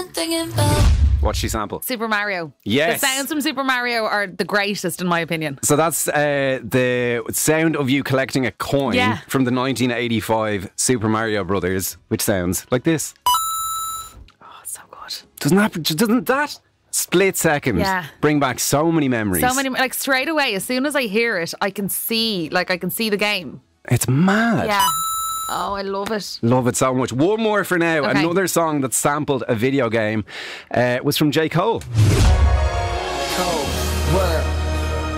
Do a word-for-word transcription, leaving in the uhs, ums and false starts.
What's she sample? Super Mario. Yes. The sounds from Super Mario are the greatest in my opinion. So that's uh, the sound of you collecting a coin Yeah. from the nineteen eighty-five Super Mario Brothers, which sounds like this. Oh, it's so good. Doesn't that, doesn't that split second Yeah. bring back so many memories? So many, like straight away, as soon as I hear it, I can see, like I can see the game. It's mad. Yeah. Oh, I love it. Love it so much. One more for now. Okay. Another song that sampled a video game uh, was from J. Cole.